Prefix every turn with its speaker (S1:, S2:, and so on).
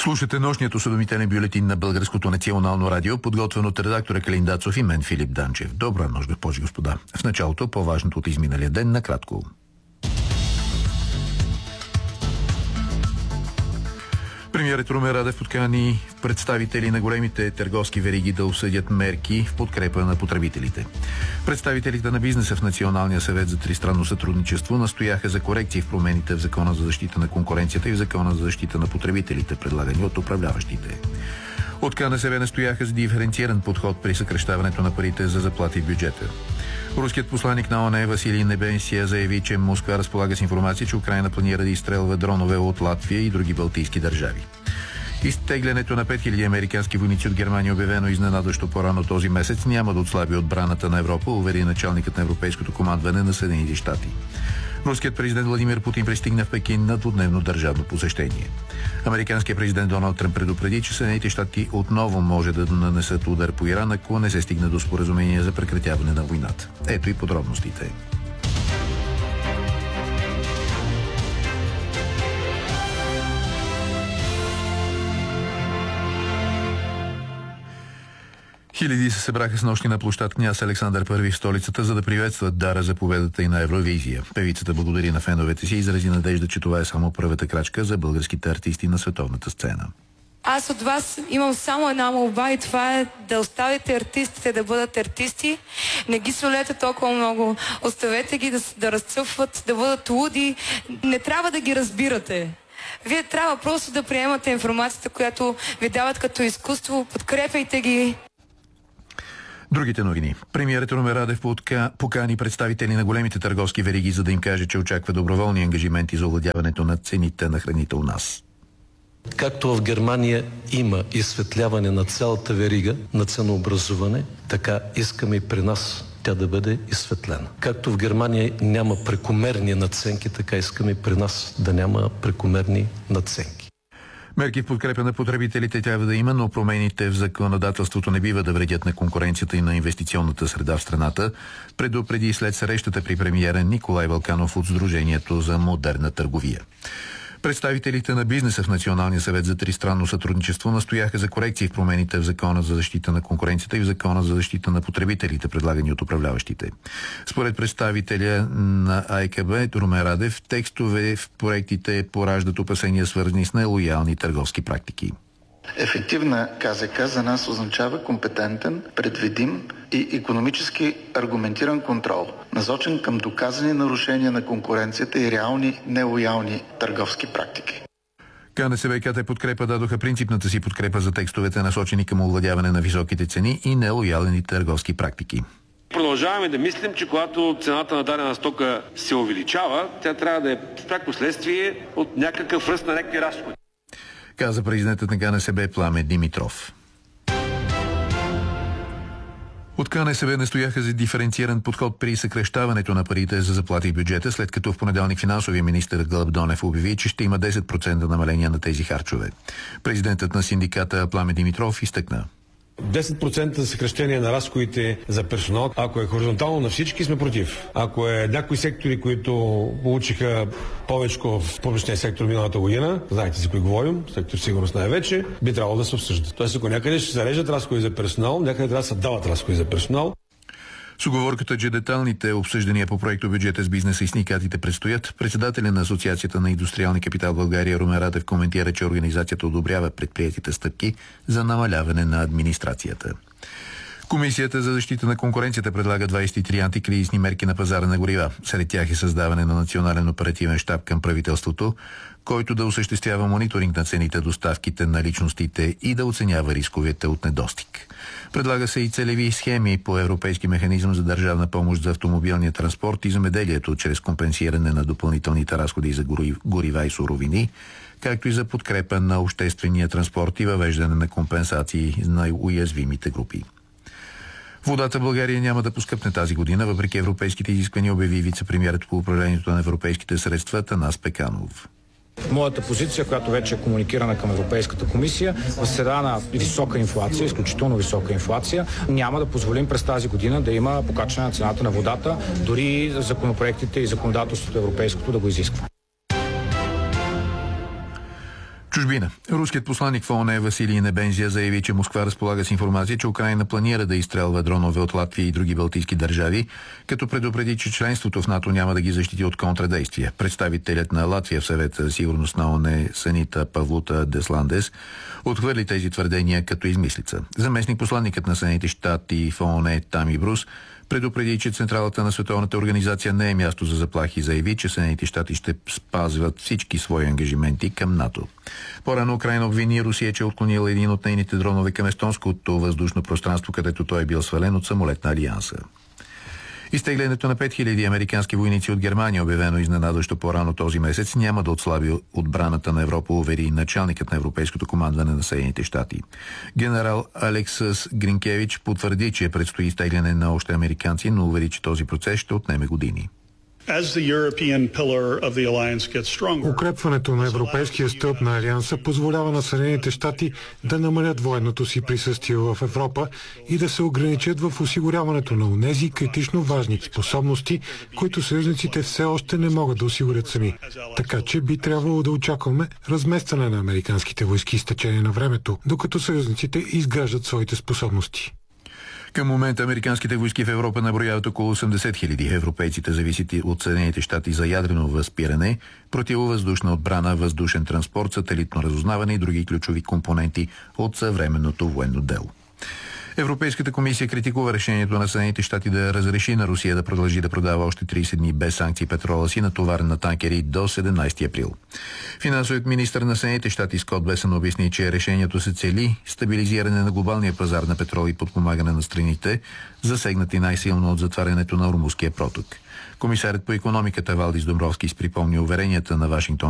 S1: Слушате нощният осведомителен бюлетин на Българското национално радио, подготвен от редактора Калин Дацов и мен, Филип Данчев. Добра нощ, госпожи и господа. В началото по-важното от изминалия ден накратко. Премиерът Румен Радев подкани представители на големите търговски вериги да обсъдят мерки в подкрепа на потребителите. Представителите на бизнеса в Националния съвет за тристранно сътрудничество настояха за корекции в промените в Закона за защита на конкуренцията и в Закона за защита на потребителите, предлагани от управляващите. От КНСБ настояха за диференциран подход при съкращаването на парите за заплати в бюджета. Руският посланик на ООН Василий Небенсия заяви, че Москва разполага с информация, че Украйна планира да изстрелва дронове от Латвия и други балтийски държави. Изтеглянето на 5000 американски войници от Германия, обявено изненадващо по-рано този месец, няма да отслаби отбраната на Европа, увери началникът на Европейското командване на Съединените щати. Руският президент Владимир Путин пристигна в Пекин на двудневно държавно посещение. Американският президент Доналд Тръмп предупреди, че Съединените щати отново може да нанесат удар по Иран, ако не се стигне до споразумение за прекратяване на войната. Ето и подробностите. Хиляди се събраха с нощи на площад Княз Александър I в столицата, за да приветстват дара за победата и на Евровизия. Певицата благодари на феновете си и изрази надежда, че това е само първата крачка за българските артисти на световната сцена.
S2: Аз от вас имам само една молба и това е да оставите артистите да бъдат артисти. Не ги солете толкова много. Оставете ги да разцъфват, да бъдат луди. Не трябва да ги разбирате. Вие трябва просто да приемате информацията, която ви дават като изкуство. Подкрепяйте ги.
S1: Другите новини. Премиерът Румен Радев покани представители на големите търговски вериги, за да им каже, че очаква доброволни ангажименти за овладяването на цените на храните у нас.
S3: Както в Германия има изсветляване на цялата верига на ценообразуване, така искаме и при нас тя да бъде изсветлена. Както в Германия няма прекомерни надценки, така искаме и при нас да няма прекомерни надценки.
S1: Мерки в подкрепа на потребителите трябва да има, но промените в законодателството не бива да вредят на конкуренцията и на инвестиционната среда в страната, предупреди след срещата при премиера Николай Вълканов от Сдружението за модерна търговия. Представителите на бизнеса в Националния съвет за тристранно сътрудничество настояха за корекции в промените в Закона за защита на конкуренцията и в Закона за защита на потребителите, предлагани от управляващите. Според представителя на АЕКБ Румен Радев, текстове в проектите пораждат опасения, свързани с нелоялни търговски практики.
S4: Ефективна КЗК за нас означава компетентен, предвидим и икономически аргументиран контрол, насочен към доказани нарушения на конкуренцията и реални нелоялни търговски практики.
S1: КНСБ и КТ Подкрепа дадоха принципната си подкрепа за текстовете, насочени към овладяване на високите цени и нелоялни търговски практики.
S5: Продължаваме да мислим, че когато цената на дадена стока се увеличава, тя трябва да е пряко следствие от някакъв ръст на някакви разходи,
S1: каза президентът на КНСБ Пламен Димитров. От КНСБ настояха за диференциран подход при съкращаването на парите за заплати в бюджета, след като в понеделник финансовия министър Гълъб Донев обяви, че ще има 10% намаление на тези харчове. Президентът на синдиката Пламен Димитров изтъкна:
S6: 10% съкращение на разходите за персонал, ако е хоризонтално на всички, сме против. Ако е някои сектори, които получиха повече в публичния сектор миналата година, знаете за кои говорим, сектор сигурност най-вече, би трябвало да се обсъждат. Тоест, ако някъде ще се зареждат разходи за персонал, някъде трябва да се дават разходи за персонал.
S1: С уговорката, че деталните обсъждания по проекто бюджета с бизнеса и синдикатите предстоят, председателя на Асоциацията на индустриални капитал в България Румен Радев коментира, че организацията одобрява предприетите стъпки за намаляване на администрацията. Комисията за защита на конкуренцията предлага 23 антикризисни мерки на пазара на горива. Сред тях е създаване на национален оперативен щаб към правителството, който да осъществява мониторинг на цените, доставките на личностите и да оценява рисковете от недостиг. Предлага се и целеви схеми по европейски механизъм за държавна помощ за автомобилния транспорт и земеделието, чрез компенсиране на допълнителните разходи за горива и суровини, както и за подкрепа на обществения транспорт и въвеждане на компенсации на уязвимите групи. Водата в България няма да поскъпне тази година, въпреки европейските изисквания, обяви вице-премиерът по управлението на европейските средства Атанас Пеканов.
S7: Моята позиция, която вече е комуникирана към Европейската комисия, в среда на висока инфлация, изключително висока инфлация, няма да позволим през тази година да има покачване на цената на водата, дори законопроектите и законодателството европейското да го изисква.
S1: Чужбина. Руският посланник в ООН Василий Небензия заяви, че Москва разполага с информация, че Украйна планира да изстрелва дронове от Латвия и други балтийски държави, като предупреди, че членството в НАТО няма да ги защити от контрадействия. Представителят на Латвия в Съвета за сигурност на ООН Санита Павлута Десландес отхвърли тези твърдения като измислица. Заместник посланникът на Съединените щати в ООН Тами Брус предупреди, че централата на Световната организация не е място за заплахи и заяви, че Съединените щати ще спазват всички свои ангажименти към НАТО. По-рано Украйна обвини Русия, че е отклонила един от нейните дронове към естонското въздушно пространство, където той е бил свален от самолет на Алианса. Изтеглянето на 5000 американски войници от Германия, обявено изненадващо по-рано този месец, няма да отслаби отбраната на Европа, увери началникът на Европейското командване на Съединените щати. Генерал Алексас Гринкевич потвърди, че предстои изтегляне на още американци, но увери, че този процес ще отнеме години.
S8: Укрепването на европейския стълб на Алианса позволява на Съединените щати да намалят военното си присъствие в Европа и да се ограничат в осигуряването на онези критично важни способности, които съюзниците все още не могат да осигурят сами. Така че би трябвало да очакваме разместване на американските войски с течение на времето, докато съюзниците изграждат своите способности.
S1: Към момента американските войски в Европа наброяват около 80 000. Европейците зависят от Съединените щати за ядрено възпиране, противовъздушна отбрана, въздушен транспорт, сателитно разузнаване и други ключови компоненти от съвременното военно дело. Европейската комисия критикува решението на Съединените щати да разреши на Русия да продължи да продава още 30 дни без санкции петрола си, натоварен на танкери до 17 април. Финансовият министър на Съединените щати Скот Бесън обясни, че решението се цели стабилизиране на глобалния пазар на петрол и подпомагане на страните, засегнати най-силно от затварянето на Ормузския проток. Комисарят по икономиката Валдис Домбровскис припомни уверенията на Вашингтон